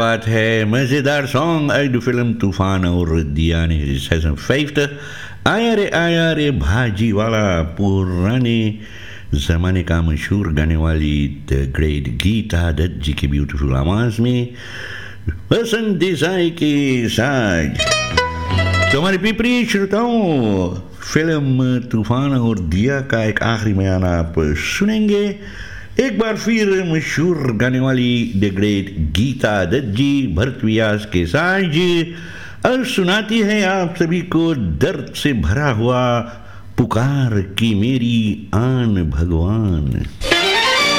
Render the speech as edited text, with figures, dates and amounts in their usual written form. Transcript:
बात है मज़ेदार सॉन्ग uit de film तूफान और दिया ने 56 आया रे भाजी वाला पुराने ज़माने का मशहूर गाने वाली द ग्रेट गीता दत्त जी की ब्यूटीफुल आवाज़ में वसंत देसाई के साथ। तो हमारे पिपरी श्रोताओं, फिल्म तूफान और दिया का एक आखिरी बयान आप सुनेंगे। एक बार फिर मशहूर गाने वाली द ग्रेट गीता दत्त जी भरत व्यास के साथ और सुनाती है आप सभी को दर्द से भरा हुआ पुकार की मेरी आन भगवान।